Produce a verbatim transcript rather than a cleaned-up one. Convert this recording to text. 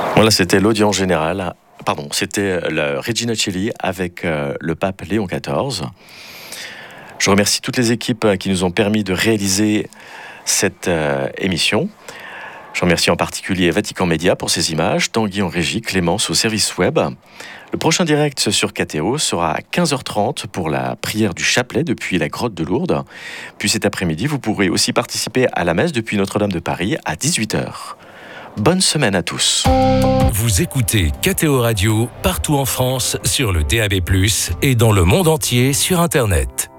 Voilà, c'était l'audience générale. Pardon, c'était la Regina Coeli avec euh, le pape Léon quatorze. Je remercie toutes les équipes qui nous ont permis de réaliser cette euh, émission. Je remercie en particulier Vatican Média pour ses images, Tanguy en régie, Clémence au service web. Le prochain direct sur K T O sera à quinze heures trente pour la prière du chapelet depuis la grotte de Lourdes. Puis cet après-midi, vous pourrez aussi participer à la messe depuis Notre-Dame de Paris à dix-huit heures. Bonne semaine à tous. Vous écoutez K T O Radio partout en France sur le D A B plus, et dans le monde entier sur Internet.